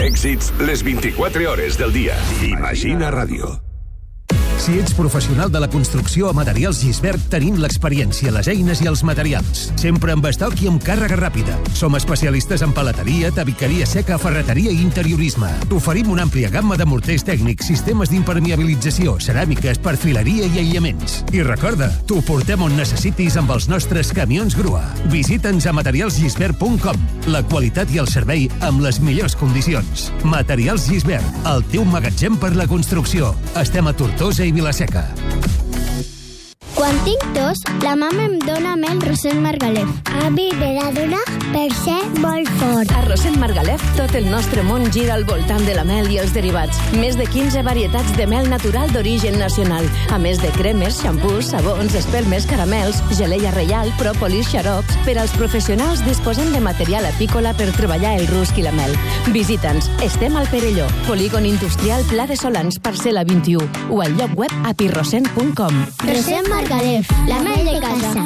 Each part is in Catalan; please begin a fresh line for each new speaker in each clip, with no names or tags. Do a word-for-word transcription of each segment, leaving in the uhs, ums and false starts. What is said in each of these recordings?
Èxits les vint-i-quatre hores del dia. Imagina Ràdio.
Si ets professional de la construcció a Materials Gisbert, tenim l'experiència, les eines i els materials. Sempre amb estoc i amb càrrega ràpida. Som especialistes en paleteria, tabiqueria seca, ferreteria i interiorisme. T'oferim una àmplia gamma de morters tècnics, sistemes d'impermeabilització, ceràmiques, perfileria i aïllaments. I recorda, t'ho portem on necessitis amb els nostres camions grua. Visita'ns a materials gisbert punt com. La qualitat i el servei amb les millors condicions. Materials Gisbert, el teu magatzem per la construcció. Estem a Tortosa i Vilaseca.
Quan tinc tos, la mama em dona mel Rossend Margalef. Avi me la dona per ser molt fort.
A Rossend Margalef tot el nostre món gira al voltant de la mel i els derivats. Més de quinze varietats de mel natural d'origen nacional. A més de cremes, xampús, sabons, espelmes, caramels, geleia reial, pròpolis, xarops. Per als professionals disposem de material apícola per treballar el rusc i la mel. Visita'ns. Estem al Perelló, polígon industrial Pla de Solans, parcel·la vint-i-u, o al lloc web apirrossend punt com.
Rossend Margalef, la mel de casa.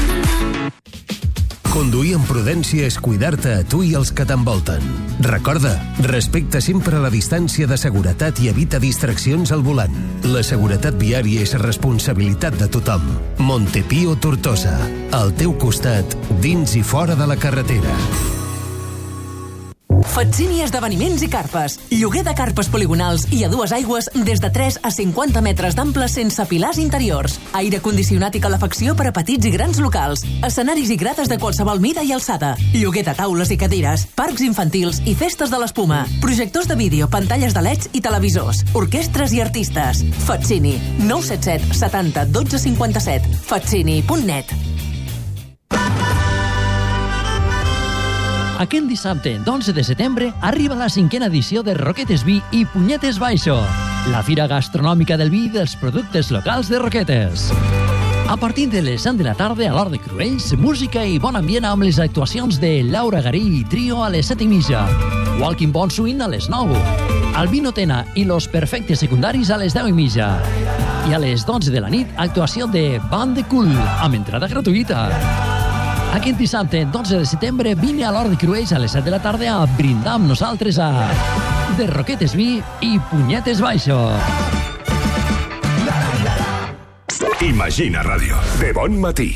Conduir amb prudència és cuidar-te a tu i els que t'envolten. Recorda, respecta sempre la distància de seguretat i evita distraccions al volant. La seguretat viària és responsabilitat de tothom. Montepío Tortosa, al teu costat, dins i fora de la carretera.
Fatsini Esdeveniments i Carpes. Lloguer de carpes poligonals i a dues aigües des de tres a cinquanta metres d'ample sense pilars interiors. Aire condicionat i calefacció per a petits i grans locals. Escenaris i grades de qualsevol mida i alçada. Lloguer de taules i cadires. Parcs infantils i festes de l'espuma. Projectors de vídeo, pantalles de leds i televisors. Orquestres i artistes. Fatsini. nou set set setanta dotze cinquanta-set. fatsini punt net.
Aquest dissabte, d'onze de setembre, arriba la cinquena edició de Roquetes Vi i Punyetes Baixo, la fira gastronòmica del vi i dels productes locals de Roquetes. A partir de les set de la tarda, a l'Hort de Cruells, música i bon ambient amb les actuacions de Laura Garí i Trio a les set i mitja, Walking Bon Swing a les nou, Albino Tena i Los Perfectes Secundaris a les deu i mitja, i a les dotze de la nit, actuació de Band de Cool, amb entrada gratuïta. Aquest dissabte, dotze de setembre, vine a l'Hort de Cruells a les set de la tarda a brindar amb nosaltres a De Roquetes Vi i Punyetes Baixo.
Imagina Ràdio. De bon matí.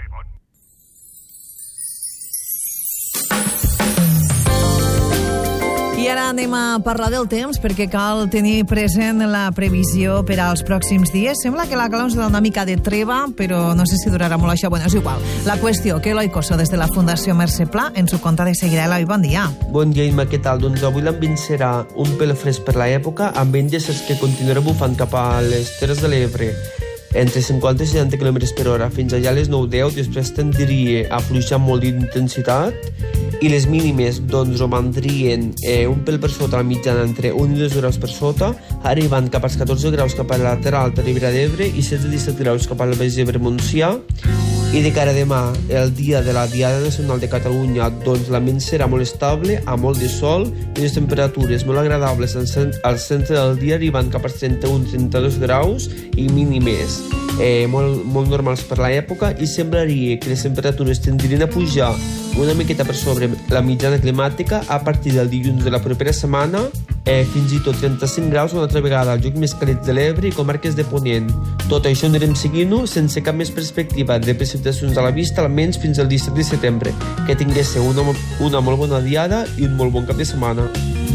I ara anem a parlar del temps, perquè cal tenir present la previsió per als pròxims dies. Sembla que la calor ens dona una mica de treva, però no sé si durarà molt això. Bueno, és igual. La qüestió, que Eloi Coso, des de la Fundació Mercè Pla, ens ho conta de seguida. Eloi, bon dia.
Bon dia, Imma, què tal? Doncs avui l'ambient serà un pèl fresc per l'època, amb vents que continuarà bufant cap a les Terres de l'Ebre entre cinquanta i seixanta quilòmetres per hora fins allà a les nou deu, després tendria a fluixar molt d'intensitat i les mínimes doncs romandrien eh, un pèl per sota la mitjana entre un i dos graus per sota, arribant cap als catorze graus cap a la Terra Alta Ribera d'Ebre i setze a disset graus cap al Baix Ebre Montsià. I de cara a demà, el dia de la Diada Nacional de Catalunya, doncs l'ambient serà molt estable, amb molt de sol i les temperatures molt agradables al centre del dia, arribant cap als trenta-un a trenta-dos graus i mínimes eh, molt, molt normals per l'època, i semblaria que les temperatures tendrien a pujar una miqueta per sobre la mitjana climàtica a partir del dilluns de la propera setmana, eh, fins i tot trenta-cinc graus una altra vegada al lloc més càlid de l'Ebre i comarques de Ponent. Tot això anirem seguint-ho sense cap més perspectiva de precipitacions a la vista, almenys fins al disset de setembre. Que tinguéssiu una, una molt bona diada i un molt bon cap de setmana.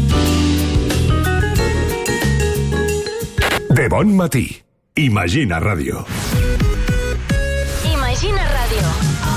De bon matí. Imagina Ràdio.
Imagina Ràdio.